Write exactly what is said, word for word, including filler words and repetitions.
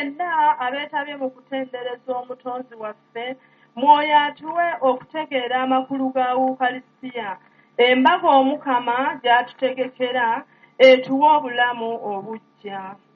mwenna abeetabye mu kutendereza omutonzi waffe mwoyo atuwe okutegeera amakulu ga Wukalisitiya embaga omukama gy'atutegekera etuwa obulamu obuggya.